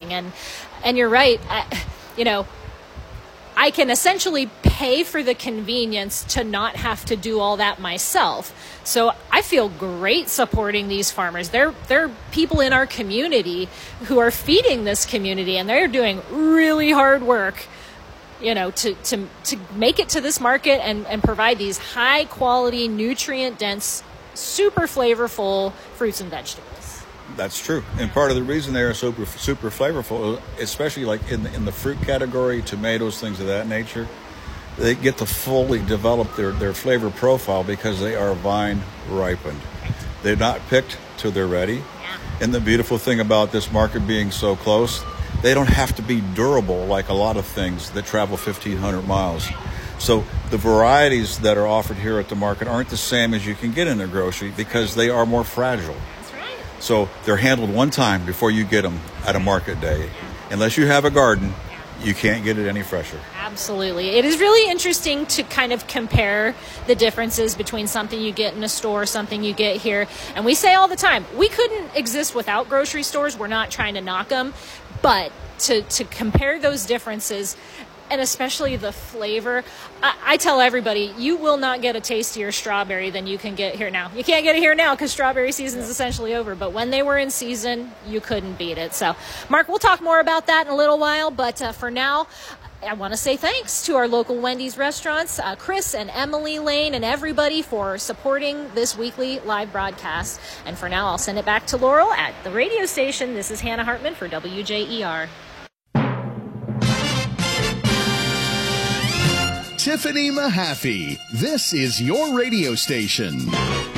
thing. And you're right. I can essentially pay for the convenience to not have to do all that myself. So I feel great supporting these farmers. They're people in our community who are feeding this community, and they're doing really hard work, to make it to this market and provide these high quality, nutrient dense, super flavorful fruits and vegetables. That's true. And part of the reason they are super flavorful, especially like in the fruit category, tomatoes, things of that nature, they get to fully develop their flavor profile because they are vine ripened. They're not picked till they're ready. Yeah. And the beautiful thing about this market being so close, they don't have to be durable like a lot of things that travel 1,500 miles. So the varieties that are offered here at the market aren't the same as you can get in a grocery because they are more fragile. So they're handled one time before you get them at a market day. Unless you have a garden, you can't get it any fresher. Absolutely. It is really interesting to kind of compare the differences between something you get in a store, something you get here. And we say all the time, we couldn't exist without grocery stores. We're not trying to knock them. But to compare those differences, and especially the flavor, I tell everybody, you will not get a tastier strawberry than you can get here now. You can't get it here now because strawberry season is essentially over. But when they were in season, you couldn't beat it. So, Mark, we'll talk more about that in a little while. But for now, I want to say thanks to our local Wendy's restaurants, Chris and Emily Lane and everybody for supporting this weekly live broadcast. And for now, I'll send it back to Laurel at the radio station. This is Hannah Hartman for WJER. Tiffany Mahaffey, this is your radio station.